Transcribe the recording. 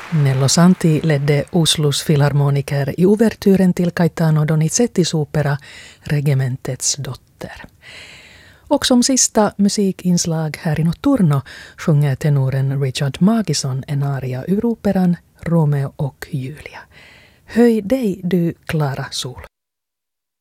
Nello Santi ledde Oslos filharmoniker i ouvertyren till Gaetano Donizettis opera Regementets dotter. Och som sista musikinslag här i Notturno sjunger tenoren Richard Magisson en aria ur operan Romeo och Julia. Höj dig, du klara sol.